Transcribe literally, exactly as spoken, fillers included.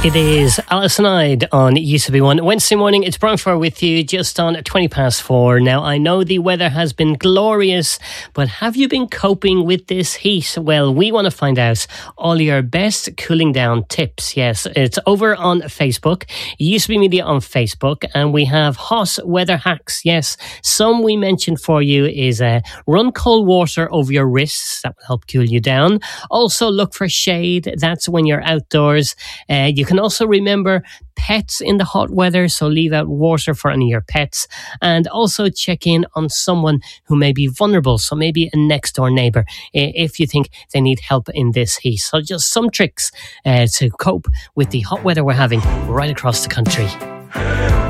It is Alison Hyde on U C B one. Wednesday morning, it's Brian Farr with you just on twenty past four. Now, I know the weather has been glorious, but have you been coping with this heat? Well, we want to find out all your best cooling down tips. Yes, it's over on Facebook, U C B Media on Facebook, and we have hot weather hacks. Yes, some we mentioned for you is uh, run cold water over your wrists. That will help cool you down. Also, look for shade. That's when you're outdoors. Uh, you can also remember pets in the hot weather, so leave out water for any of your pets, and also check in on someone who may be vulnerable, so maybe a next door neighbour if you think they need help in this heat. So just some tricks uh, to cope with the hot weather we're having right across the country.